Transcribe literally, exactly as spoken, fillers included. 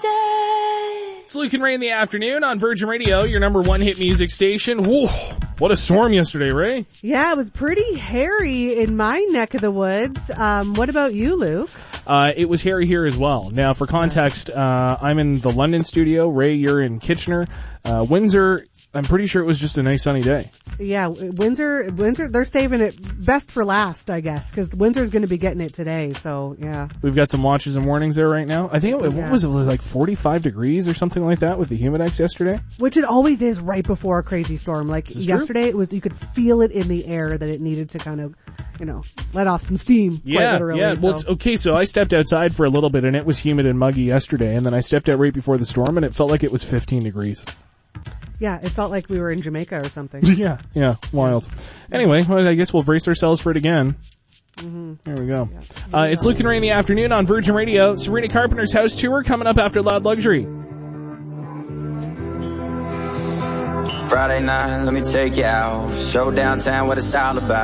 day. It's Luke and Ray in the afternoon on Virgin Radio, your number one hit music station. Whoa, what a storm yesterday, Ray. Yeah, it was pretty hairy in my neck of the woods. Um, what about you, Luke? Uh, it was hairy here as well. Now, for context, uh, I'm in the London studio. Ray, you're in Kitchener. Uh, Windsor, I'm pretty sure it was just a nice sunny day. Yeah, Windsor, Windsor, they're saving it best for last, I guess, because Windsor's going to be getting it today, so yeah. We've got some watches and warnings there right now. I think, it, Yeah. what was it, like forty-five degrees or something like that with the Humidex yesterday? Which it always is right before a crazy storm. Like This is yesterday, it was, you could feel it in the air that it needed to kind of, you know, let off some steam. Quite Yeah, literally, yeah. so. Well, it's, okay, so I stepped outside for a little bit and it was humid and muggy yesterday, and then I stepped out right before the storm and it felt like it was fifteen degrees. Yeah, it felt like we were in Jamaica or something. Yeah, yeah, wild. Anyway, well, I guess we'll brace ourselves for it again. Mm-hmm. There we go. Yeah. Uh, it's Luke and Ray in the afternoon on Virgin Radio. Sabrina Carpenter's house tour coming up after Loud Luxury. Friday night, let me take you out. Show downtown what it's all about.